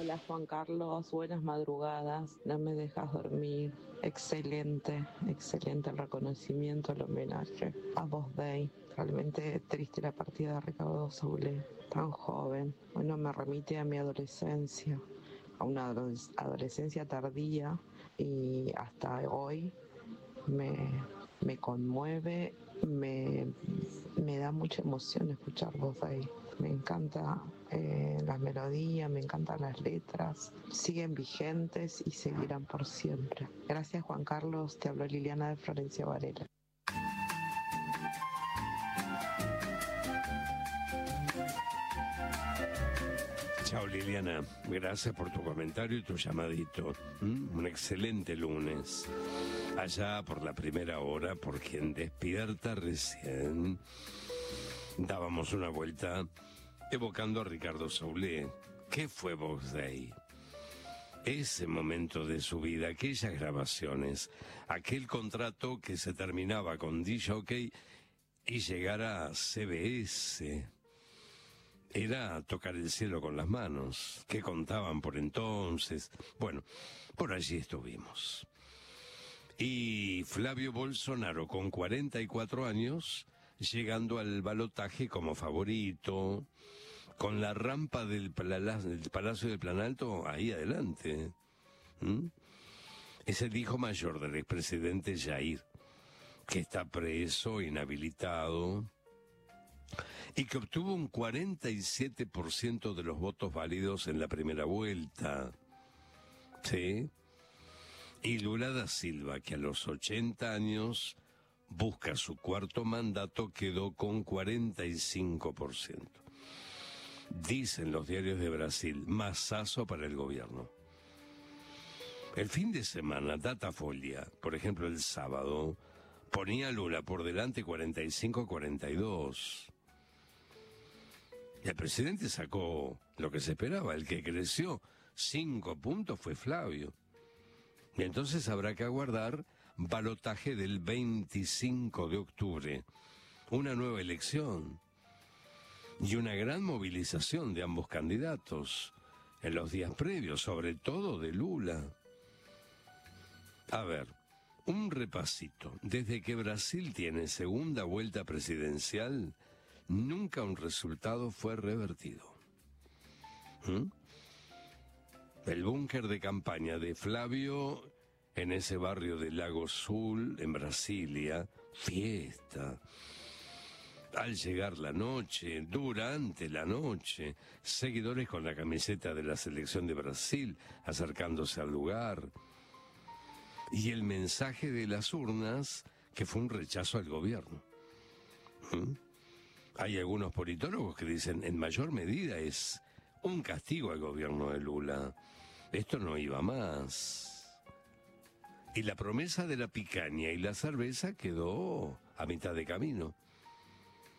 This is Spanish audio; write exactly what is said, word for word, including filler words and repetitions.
Hola Juan Carlos, buenas madrugadas, no me dejas dormir. Excelente, excelente el reconocimiento, el homenaje a vos, Day. Realmente triste la partida de Ricardo Soule, tan joven. Bueno, me remite a mi adolescencia, a una adoles- adolescencia tardía y hasta hoy me, me conmueve, me, me da mucha emoción escuchar voz ahí. Me encanta eh, las melodías, me encantan las letras, siguen vigentes y seguirán por siempre. Gracias Juan Carlos, te habló Liliana de Florencia Varela. Chao Liliana, gracias por tu comentario y tu llamadito. ¿Mm? Un excelente lunes. Allá por la primera hora, por quien despierta recién, dábamos una vuelta evocando a Ricardo Soule. ¿Qué fue Vox Day? Ese momento de su vida, aquellas grabaciones, aquel contrato que se terminaba con D-Jockey y llegara a C B S. Era tocar el cielo con las manos. ¿Qué contaban por entonces? Bueno, por allí estuvimos. Y Flavio Bolsonaro, con cuarenta y cuatro años, llegando al balotaje como favorito, con la rampa del, Pala- del Palacio del Planalto ahí adelante. ¿Mm? Es el hijo mayor del expresidente Jair, que está preso, inhabilitado, y que obtuvo un cuarenta y siete por ciento de los votos válidos en la primera vuelta. ¿Sí? Y Lula da Silva, que a los ochenta años busca su cuarto mandato, quedó con cuarenta y cinco por ciento. Dicen los diarios de Brasil, masazo para el gobierno. El fin de semana, Datafolia, por ejemplo el sábado, ponía a Lula por delante cuarenta y cinco a cuarenta y dos. Y el presidente sacó lo que se esperaba, el que creció cinco puntos fue Flavio. Y entonces habrá que aguardar balotaje del veinticinco de octubre, una nueva elección y una gran movilización de ambos candidatos en los días previos, sobre todo de Lula. A ver, un repasito. Desde que Brasil tiene segunda vuelta presidencial, nunca un resultado fue revertido. ¿Mm? El búnker de campaña de Flavio en ese barrio de Lago Sul, en Brasilia, fiesta. Al llegar la noche, durante la noche, seguidores con la camiseta de la selección de Brasil acercándose al lugar. Y el mensaje de las urnas, que fue un rechazo al gobierno. ¿Mm? Hay algunos politólogos que dicen, en mayor medida es un castigo al gobierno de Lula. Esto no iba más. Y la promesa de la picaña y la cerveza quedó a mitad de camino.